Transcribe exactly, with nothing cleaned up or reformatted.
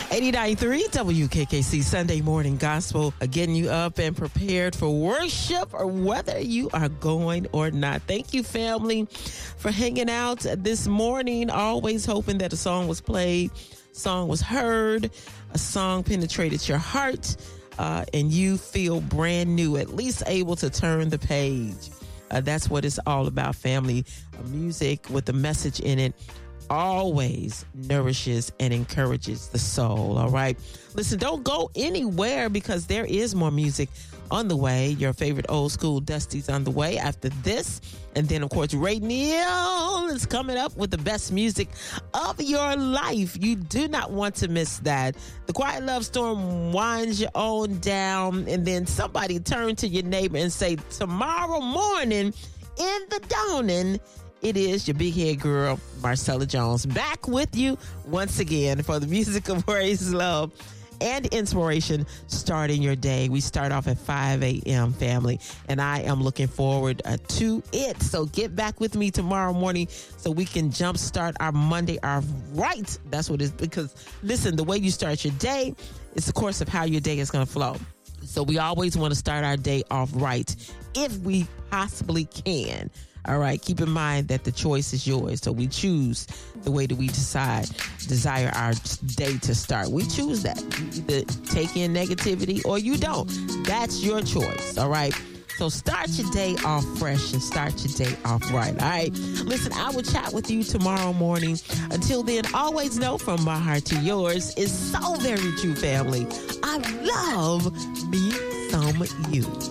eighty-nine point three W K K C Sunday Morning Gospel, uh, getting you up and prepared for worship or whether you are going or not. Thank you, family, for hanging out this morning. Always hoping that a song was played, song was heard, a song penetrated your heart, uh, and you feel brand new, at least able to turn the page. Uh, that's what it's all about, family. Uh, music with a message in it always nourishes and encourages the soul, all right? Listen, don't go anywhere because there is more music on the way. Your favorite old school Dusty's on the way after this. And then, of course, Ray Neal is coming up with the best music of your life. You do not want to miss that. The Quiet Love Storm winds you on down, and then somebody turn to your neighbor and say, tomorrow morning in the dawning, it is your big head girl, Marcella Jones, back with you once again for the music of praise, love, and inspiration starting your day. We start off at five a.m., family, and I am looking forward uh, to it. So get back with me tomorrow morning so we can jumpstart our Monday off right. That's what it is, because, listen, the way you start your day is the course of how your day is going to flow. So we always want to start our day off right if we possibly can. All right, keep in mind that the choice is yours. So we choose the way that we decide, desire our day to start. We choose that. You either take in negativity or you don't. That's your choice, all right? So start your day off fresh and start your day off right, all right? Listen, I will chat with you tomorrow morning. Until then, always know from my heart to yours is so very true, family. I love me some you.